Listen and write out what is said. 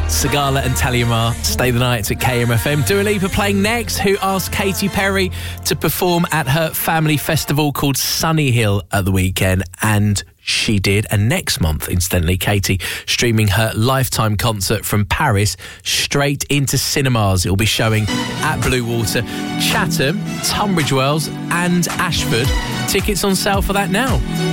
Sigala and Talia Mar, Stay the Night at KMFM. Dua Lipa playing next, who asked Katy Perry to perform at her family festival called Sunny Hill at the weekend, and she did. And next month, incidentally, Katy streaming her lifetime concert from Paris straight into cinemas. It'll be showing at Bluewater, Chatham, Tunbridge Wells and Ashford. Tickets on sale for that now.